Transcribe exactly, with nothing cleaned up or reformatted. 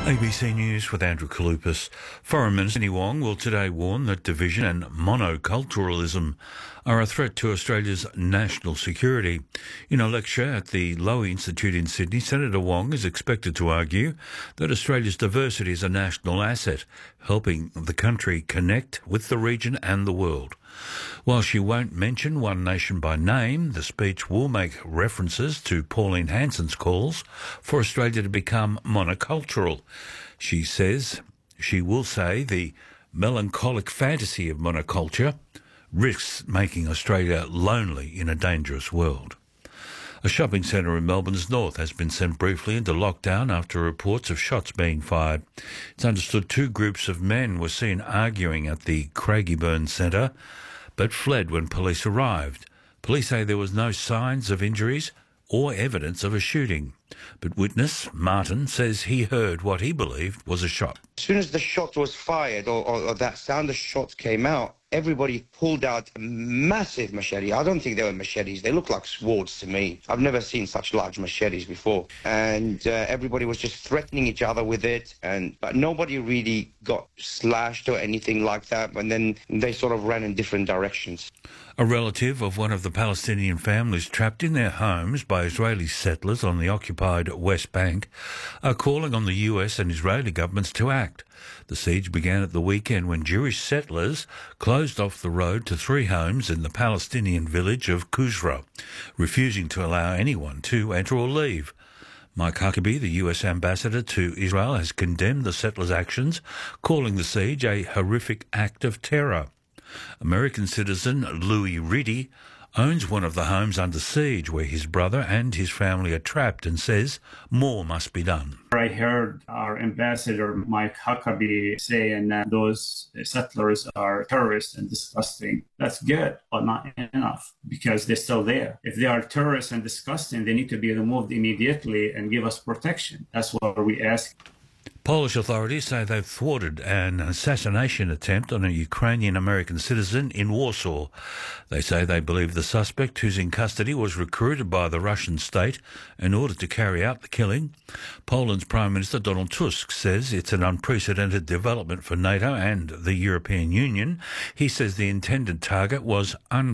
A B C News with Andrew Kalupas. Foreign Minister Penny Wong will today warn that division and monoculturalism are a threat to Australia's national security. In a lecture at the Lowy Institute in Sydney, Senator Wong is expected to argue that Australia's diversity is a national asset, helping the country connect with the region and the world. While she won't mention One Nation by name, the speech will make references to Pauline Hanson's calls for Australia to become monocultural. She says she will say the melancholic fantasy of monoculture risks making Australia lonely in a dangerous world. A shopping centre in Melbourne's north has been sent briefly into lockdown after reports of shots being fired. It's understood two groups of men were seen arguing at the Craigieburn Centre, but fled when police arrived. Police say there was no signs of injuries or evidence of a shooting. But witness Martin says he heard what he believed was a shot. As soon as the shot was fired, or, or, or that sound of shots came out, everybody pulled out a massive machete. I don't think they were machetes. They look like swords to me. I've never seen such large machetes before. And uh, everybody was just threatening each other with it. And but nobody really got slashed or anything like that. And then they sort of ran in different directions. A relative of one of the Palestinian families trapped in their homes by Israeli settlers on the occupied West Bank are calling on the U S and Israeli governments to act. The siege began at the weekend when Jewish settlers closed off the road to three homes in the Palestinian village of Kusra, refusing to allow anyone to enter or leave. Mike Huckabee, the U S ambassador to Israel, has condemned the settlers' actions, calling the siege a horrific act of terror. American citizen Louis Riddy owns one of the homes under siege where his brother and his family are trapped and says more must be done. I heard our ambassador, Mike Huckabee, saying that those settlers are terrorists and disgusting. That's good, but not enough, because they're still there. If they are terrorists and disgusting, they need to be removed immediately and give us protection. That's what we ask. Polish authorities say they've thwarted an assassination attempt on a Ukrainian-American citizen in Warsaw. They say they believe the suspect, who's in custody, was recruited by the Russian state in order to carry out the killing. Poland's Prime Minister Donald Tusk says it's an unprecedented development for NATO and the European Union. He says the intended target was un